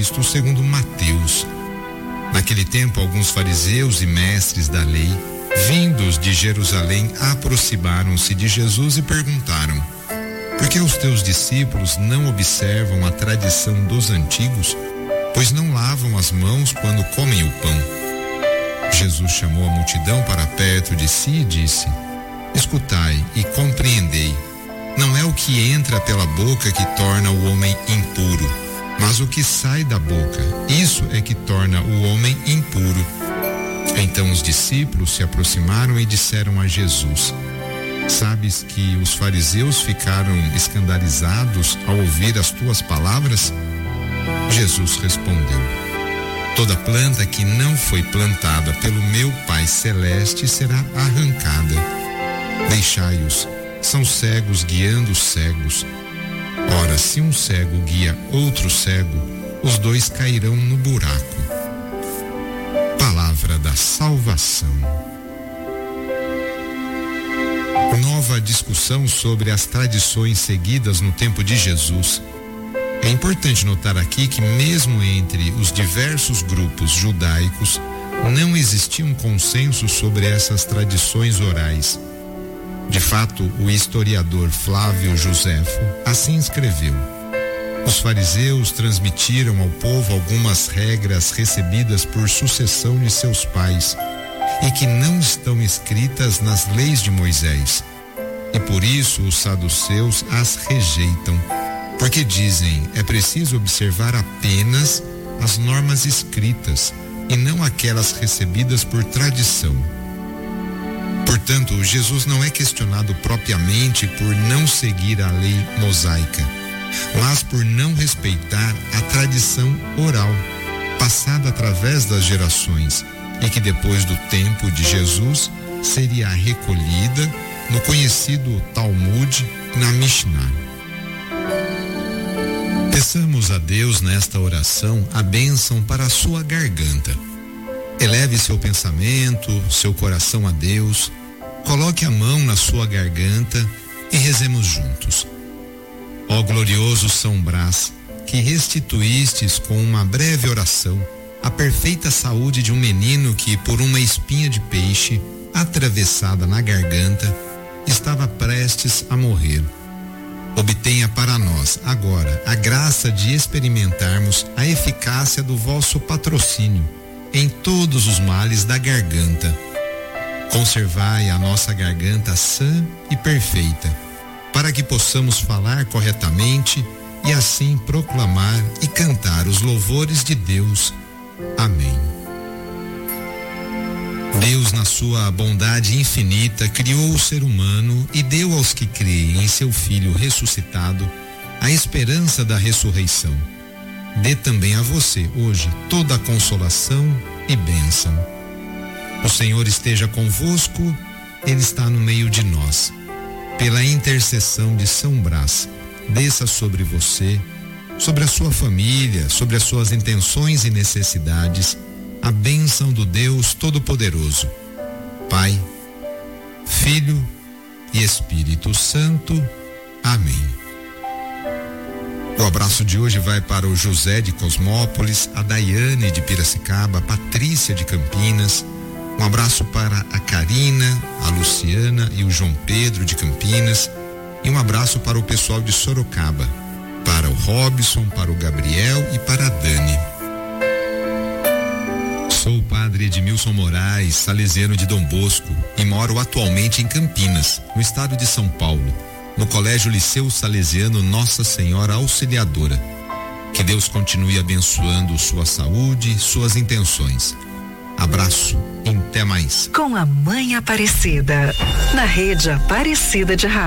Cristo segundo Mateus. Naquele tempo, alguns fariseus e mestres da lei, vindos de Jerusalém, aproximaram-se de Jesus e perguntaram: por que os teus discípulos não observam a tradição dos antigos, pois não lavam as mãos quando comem o pão? Jesus chamou a multidão para perto de si e disse: escutai e compreendei. Não é o que entra pela boca que torna o homem impuro, mas o que sai da boca, isso é que torna o homem impuro. Então os discípulos se aproximaram e disseram a Jesus: sabes que os fariseus ficaram escandalizados ao ouvir as tuas palavras? Jesus respondeu: toda planta que não foi plantada pelo meu Pai Celeste será arrancada. Deixai-os, são cegos guiando os cegos. Ora, se um cego guia outro cego, os dois cairão no buraco. Palavra da salvação. Nova discussão sobre as tradições seguidas no tempo de Jesus. É importante notar aqui que mesmo entre os diversos grupos judaicos, não existia um consenso sobre essas tradições orais. De fato, o historiador Flávio Joséfo assim escreveu: os fariseus transmitiram ao povo algumas regras recebidas por sucessão de seus pais e que não estão escritas nas leis de Moisés. E por isso os saduceus as rejeitam, porque dizem: é preciso observar apenas as normas escritas e não aquelas recebidas por tradição. Portanto, Jesus não é questionado propriamente por não seguir a lei mosaica, mas por não respeitar a tradição oral, passada através das gerações, e que depois do tempo de Jesus seria recolhida no conhecido Talmud, na Mishnah. Peçamos a Deus nesta oração a bênção para a sua garganta. Eleve seu pensamento, seu coração a Deus, coloque a mão na sua garganta e rezemos juntos. Ó glorioso São Brás, que restituístes com uma breve oração a perfeita saúde de um menino que, por uma espinha de peixe atravessada na garganta, estava prestes a morrer. Obtenha para nós, agora, a graça de experimentarmos a eficácia do vosso patrocínio em todos os males da garganta. Conservai a nossa garganta sã e perfeita, para que possamos falar corretamente e assim proclamar e cantar os louvores de Deus. Amém. Deus, na sua bondade infinita, criou o ser humano e deu aos que creem em seu Filho ressuscitado a esperança da ressurreição. Dê também a você, hoje, toda a consolação e bênção. O Senhor esteja convosco, Ele está no meio de nós. Pela intercessão de São Brás, desça sobre você, sobre a sua família, sobre as suas intenções e necessidades, a bênção do Deus Todo-Poderoso, Pai, Filho e Espírito Santo. Amém. O abraço de hoje vai para o José de Cosmópolis, a Daiane de Piracicaba, a Patrícia de Campinas. Um abraço para a Karina, a Luciana e o João Pedro de Campinas. E um abraço para o pessoal de Sorocaba, para o Robson, para o Gabriel e para a Dani. Sou o padre Edmilson Moraes, salesiano de Dom Bosco, e moro atualmente em Campinas, no estado de São Paulo, no Colégio Liceu Salesiano Nossa Senhora Auxiliadora. Que Deus continue abençoando sua saúde, suas intenções. Abraço e até mais. Com a Mãe Aparecida, na Rede Aparecida de Rádio.